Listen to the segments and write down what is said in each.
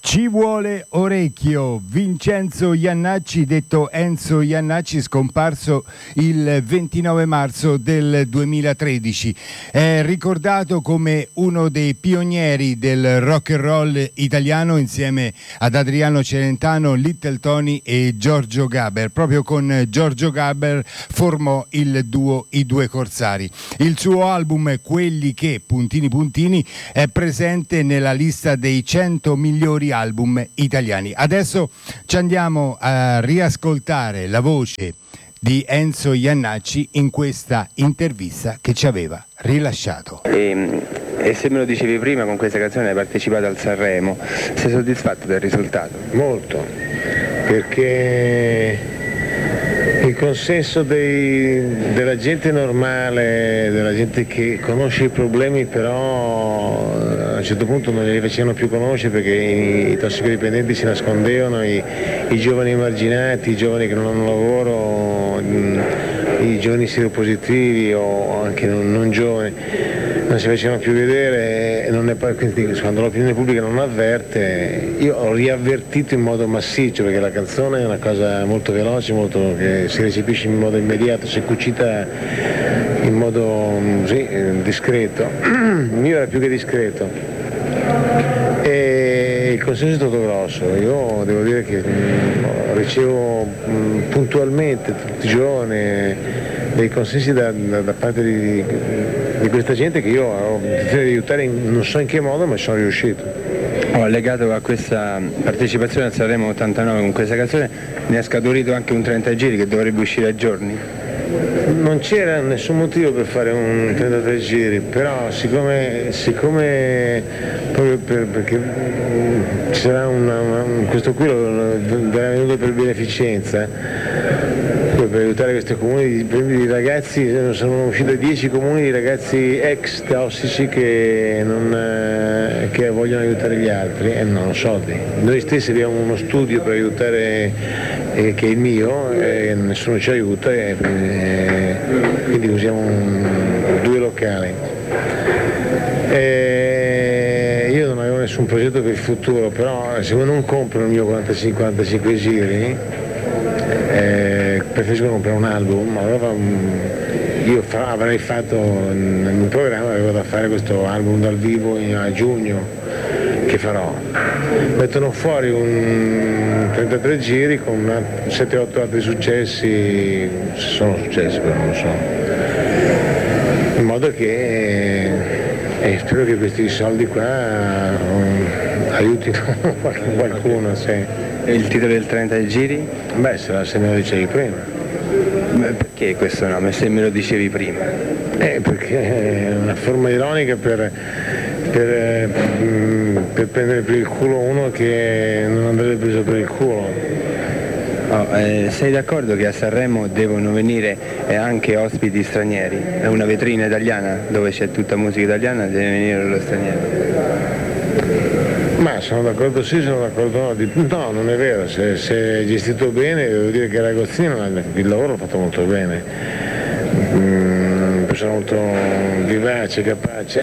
Ci vuole orecchio. Vincenzo Iannacci, detto Enzo Iannacci, scomparso il 29 marzo del 2013. È ricordato come uno dei pionieri del rock and roll italiano insieme ad Adriano Celentano, Little Tony e Giorgio Gaber. Proprio con Giorgio Gaber formò il duo I Due Corsari. Il suo album Quelli che, puntini puntini, è presente nella lista dei 100 migliori album italiani. Adesso ci andiamo a riascoltare la voce di Enzo Iannacci in questa intervista che ci aveva rilasciato. E se me lo dicevi prima, con questa canzone hai partecipato al Sanremo, sei soddisfatto del risultato? Molto, perché il consenso della gente normale, della gente che conosce i problemi, però a un certo punto non li facevano più conoscere perché i tossicodipendenti si nascondevano, i giovani emarginati, i giovani che non hanno lavoro, i giovani seropositivi o anche non giovani, non si facevano più vedere e quindi quando l'opinione pubblica non avverte. Io ho riavvertito in modo massiccio, perché la canzone è una cosa molto veloce, molto, che si recepisce in modo immediato, si è cucita in modo discreto. Il mio era più che discreto e il consenso è stato grosso. Io devo dire che ricevo puntualmente tutti i giorni dei consensi da parte di questa gente che io ho intenzione di aiutare non so in che modo, ma sono riuscito. Ho legato a questa partecipazione al Sanremo 89 con questa canzone, ne è scaturito anche un 30 giri che dovrebbe uscire a giorni. Non c'era nessun motivo per fare un 33 giri, però siccome proprio perché ci sarà questo qui verrà venuto per beneficenza, per aiutare questi comuni di ragazzi, sono usciti 10 comuni di ragazzi ex tossici che vogliono aiutare gli altri e non ho soldi. Noi stessi abbiamo uno studio per aiutare che è il mio e nessuno ci aiuta e quindi usiamo 2 locali. Io non avevo nessun progetto per il futuro, però se non compro il mio 45 giri preferisco comprare un album. Allora io avrei fatto nel mio programma, avevo da fare questo album dal vivo a giugno che farò. Mettono fuori un 33 giri con 7-8 altri successi, se sono successi però non lo so, in modo che spero che questi soldi qua aiutino qualcuno. Sì. E il titolo del 30 giri? Beh, se me lo dicevi prima. Ma perché questo nome, se me lo dicevi prima? Perché è una forma ironica per prendere per il culo uno che non andrebbe preso per il culo. Sei d'accordo che a Sanremo devono venire anche ospiti stranieri? È una vetrina italiana dove c'è tutta musica italiana, deve venire lo straniero? Ma sono d'accordo sì, sono d'accordo no. No, non è vero, se è gestito bene, devo dire che Ragozzini il lavoro l'ha fatto molto bene, persona molto vivace, capace.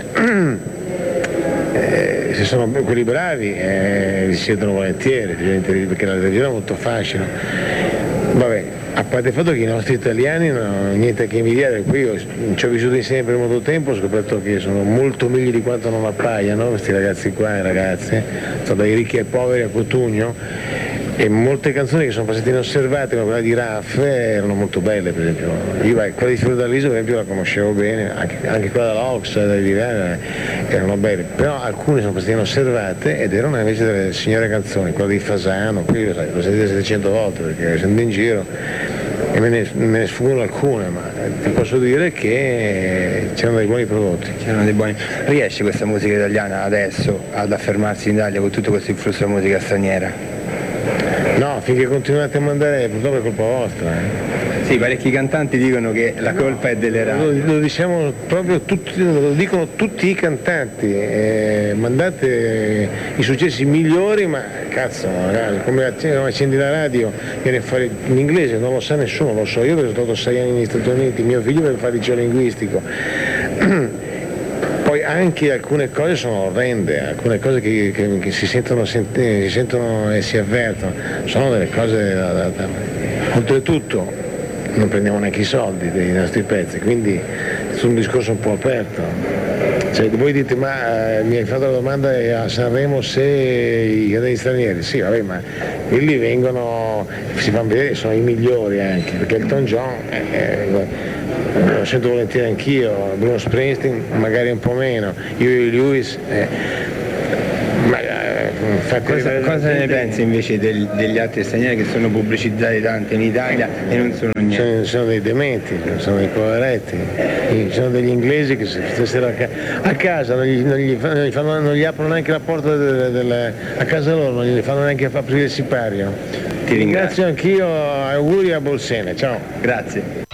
Se sono quelli bravi li siedono volentieri, perché la televisione è molto facile. Vabbè, a parte il fatto che i nostri italiani non hanno niente a che invidiare, qui io ci ho vissuto insieme per molto tempo, ho scoperto che sono molto meglio di quanto non appaiano questi ragazzi qua e ragazze, sono dai ricchi ai poveri a Cotugno, e molte canzoni che sono passate inosservate come quella di Raff erano molto belle, per esempio. Quella di Fiordaliso per esempio la conoscevo bene, anche quella dell'Ox, erano belle, però alcune sono passate inosservate ed erano invece delle signore canzoni, quella di Fasano, qui l'ho sentita 700 volte perché essendo in giro e me ne sfuggono alcune, ma ti posso dire che c'erano dei buoni prodotti. Riesce questa musica italiana adesso ad affermarsi in Italia con tutto questo influsso della musica straniera? No, finché continuate a mandare, purtroppo è colpa vostra. Sì, parecchi cantanti dicono che la colpa è delle radio. Lo diciamo proprio tutti, lo dicono tutti i cantanti, mandate i successi migliori, ma cazzo, ragazzi, come accendi la radio, viene a fare l'inglese, non lo sa nessuno, lo so io perché sono stato 6 anni negli Stati Uniti, mio figlio per fare il liceo linguistico. Poi anche alcune cose sono orrende, alcune cose che si sentono e si avvertono, sono delle cose oltretutto non prendiamo neanche i soldi dei nostri pezzi, quindi è un discorso un po' aperto. Cioè, voi dite, ma mi hai fatto la domanda a Sanremo se i cantanti stranieri, sì vabbè, ma quelli vengono, si fanno vedere, sono i migliori anche, perché Elton John lo sento volentieri anch'io, Bruno Springsteen magari un po' meno, Huey Lewis, Cosa ne pensi invece degli altri stranieri che sono pubblicizzati tanto in Italia e non sono niente? Sono dei dementi, sono dei poveretti, ci sono degli inglesi che se stessero a casa non gli aprono neanche la porta a casa loro, non gli fanno neanche aprire il sipario. Ti ringrazio anch'io, auguri a Bolsena, ciao. Grazie.